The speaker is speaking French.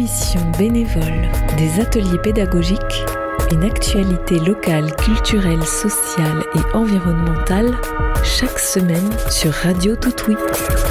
l'émission bénévole des ateliers pédagogiques, une actualité locale, culturelle, sociale et environnementale, chaque semaine sur Radio Toutouis.